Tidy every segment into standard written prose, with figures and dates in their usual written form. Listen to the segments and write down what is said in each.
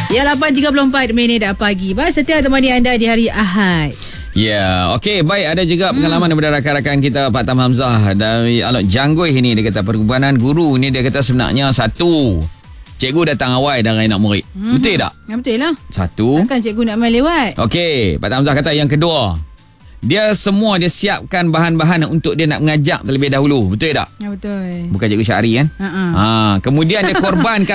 Ya, 8.34 dah pagi. Baik, setia temani anda di hari Ahad. Ya, okey, baik. Ada juga pengalaman daripada rakan-rakan kita Pak Tam Hamzah dari Alok Janggui ini. Dia kata perhubungan guru ni, dia kata sebenarnya satu, cikgu datang awal dari anak murid. Betul tak? Ya, betul lah. Satu. Takkan cikgu nak main lewat. Okey, Pak Tam Hamzah kata yang kedua, dia siapkan bahan-bahan untuk dia nak mengajar terlebih dahulu. Betul tak? Ya, betul. Bukan cikgu Syahri kan? Kemudian dia korbankan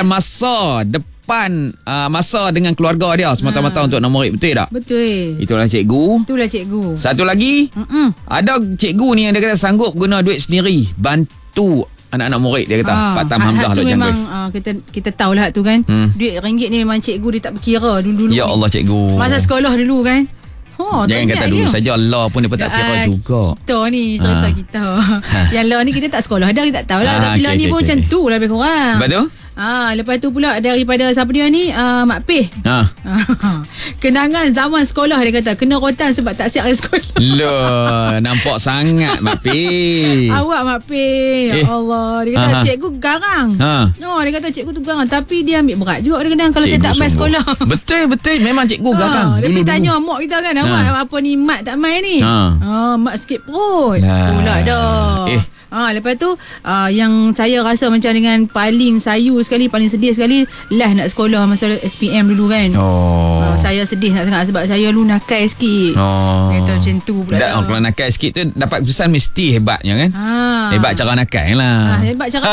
masa dengan keluarga dia semata-mata untuk anak murid. Betul tak? Betul. Itulah cikgu. Satu lagi, ada cikgu ni yang dia kata sanggup guna duit sendiri bantu anak-anak murid. Dia kata Pak Tam Hamzah Alok Janggui. Memang kita tahulah tu kan. Duit RM1 ni memang cikgu dia tak berkira dulu-dulu. Ya Allah, cikgu. Masa sekolah dulu kan. Jangan kata dulu saja, Allah pun dia pun tak kira juga. Kita ni cerita kita. Yang law ni kita tak sekolah dah, kita tak tahulah. Tapi law ni pun macam tu lah lebih kurang. Betul? Lepas tu pula daripada siapa dia ni, Mak Peh. Kenangan zaman sekolah, dia kata kena rotan sebab tak siap ke sekolah. Loh, nampak sangat Mak Peh. Awak Mak Peh. Ya Allah. Dia kata cikgu garang. Dia kata cikgu tu garang, tapi dia ambil berat juga kadang-kadang kalau cikgu saya tak main sekolah. Betul. Memang cikgu garang. Dia pergi tanya mak kita kan, awak apa ni mat tak main ni? Mak sikit perut. Pula dah. Lepas tu yang saya rasa macam dengan paling sayu sekali, paling sedih sekali, lah nak sekolah masa SPM dulu kan. Saya sedih sangat sebab saya dulu nakal sikit. Kata macam tu pula. Kalau nakal sikit tu dapat keputusan mesti hebatnya kan. Hebat cara nakal lah. Hebat cara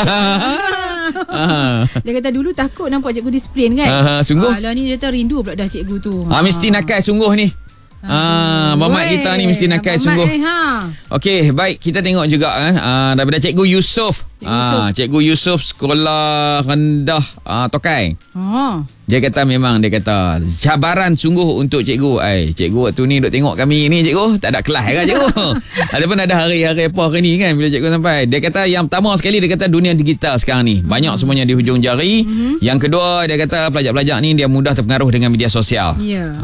Dia kata dulu takut nampak cikgu disiplin kan. Sungguh. Lah ni dia kata rindu pula dah cikgu tu. Mesti nakal sungguh ni. Mamat kita ni mesti nakal sungguh. Okey, baik, kita tengok juga kan daripada Cikgu Yusof. Cikgu Yusof sekolah rendah Tokai. Dia kata cabaran sungguh untuk cikgu. Cikgu waktu ni duk tengok kami ni cikgu, tak ada kelas kan cikgu. Ataupun ada hari-hari apa hari ni kan bila cikgu sampai. Dia kata yang pertama sekali, dia kata dunia digital sekarang ni banyak semuanya di hujung jari. Yang kedua, dia kata pelajar-pelajar ni dia mudah terpengaruh dengan media sosial.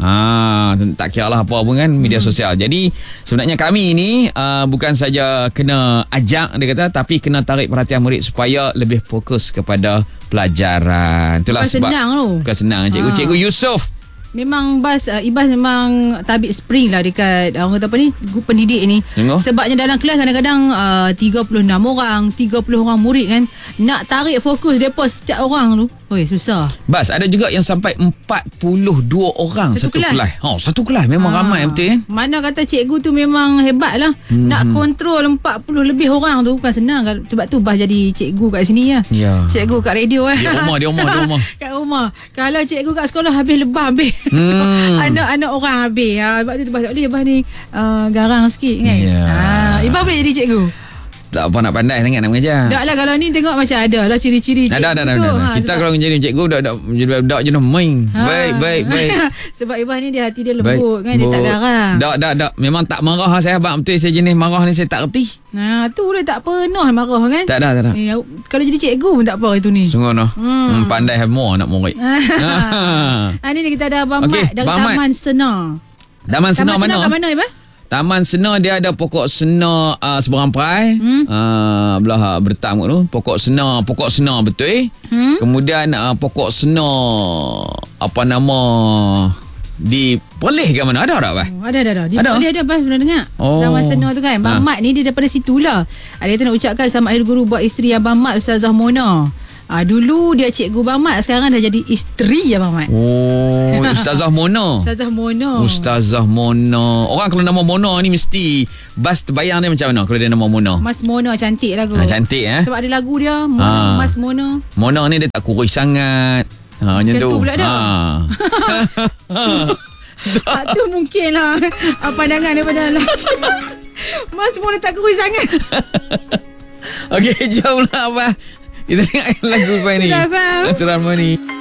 Tak kira lah apa pun kan media sosial. Jadi sebenarnya kami ni bukan saja kena ajak, dia kata, tapi kena tarik perhatian murid supaya lebih fokus kepada pelajaran. Itulah sebab bukan senang cikgu. Cikgu Yusof memang Ibas memang tabik spring lah dekat orang kata apa ni, guru pendidik ni. Sebabnya dalam kelas kadang-kadang 36 orang, 30 orang murid kan, nak tarik fokus mereka setiap orang tu susah. Bas, ada juga yang sampai 42 orang satu kelas. Satu kelas memang ramai betul kan. Mana kata cikgu tu memang hebat lah. Nak kontrol 40 lebih orang tu bukan senang. Sebab tu Bas jadi cikgu kat sini ya. Cikgu kat radio Di rumah kat rumah. Kalau cikgu kat sekolah habis lebah habis. Anak-anak orang habis. Sebab tu Bas tak boleh. Bas ni garang sikit kan. Ibas boleh jadi cikgu. Tak apa nak pandai sangat nak mengajar. Tak lah, kalau ni tengok macam ada lah ciri-ciri cikgu. Ada. Kita kalau menjadi cikgu dak jenuh main. Baik. Sebab Ibas ni dia hati dia lembut kan, dia tak garang. Tak. Memang tak marah saya abang. Betul, saya jenis marah ni saya tak reti. Tu dia tak pernah marah kan. Tak ada. Kalau jadi cikgu pun tak apa itu ni. Sungguh noh. Pandai semua anak murid. Ni kita ada Abang Mat dari Taman Senar. Taman Senar mana? Kat mana Ibas? Taman Senar dia ada pokok senar seberang perai. Belah bertam tu. Pokok senar betul. Kemudian pokok senar apa nama di Perlis ke mana? Ada tak Bas? Ada. Di Perlis ada Bas, pernah dengar. Taman Senar tu kan. Abang Mat ni dia daripada situlah. Dia kata nak ucapkan selamat hari guru buat isteri Abang Mat, Ustazah Mona. Dulu dia cikgu Abang Mat, sekarang dah jadi isteri Abang Mat. Ustazah Mona. Ustazah Mona. Orang kalau nama Mona ni mesti Bas terbayang dia macam mana kalau dia nama Mona? Mas Mona cantik lagu. Cantik Sebab ada lagu dia Mas Mona. Mona ni dia tak kurus sangat. Macam tu pula dah. Tu mungkin lah pandangan daripada lelaki. Mas Mona tak kurus sangat. Okey, jom lah Abah. Kita tengok lagu lepas ni. Assalamualaikum.